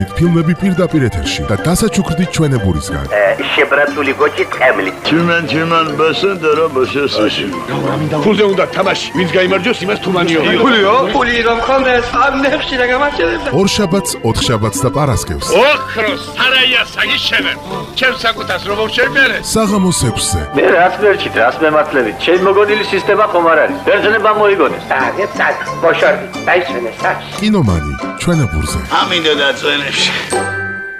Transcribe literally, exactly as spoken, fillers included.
ფილმები პირდაპირ ეთერში და დასაჩუქრდით ჩვენებურისგან. შებრაცული გოჭი ტყემლი. Чиман чиман басан дара башასაში. ფულზე უნდა თამაში, ვინც გაიმარჯვოს, იმას თუმანიო. ფულიო? ფული რომ ხონდეს, ამ ნეხში რა გამარჯვებდა. ორშაბათს, ოთხშაბათს და პარასკევს. ოქროს სარაია საგიშენებ. ჩემ საკუთას რომ შევმერე. საღამოს ექვსზე. მე რას მერჩით, რას მემართლებით? ჩემი მოგონილი სისტემა ხომ არ არის. ბერძნება მოიგონეს. აგე წაკ, ბოშორდი, დაიჩვენე საჩ. კინომანი ჩვენებურზე. ამინდა დაწვენებში.